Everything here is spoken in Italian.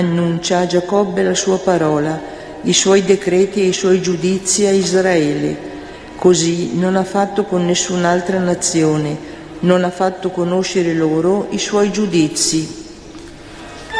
annuncia a Giacobbe la sua parola, i suoi decreti e i suoi giudizi a Israele. Così non ha fatto con nessun'altra nazione, non ha fatto conoscere loro i suoi giudizi.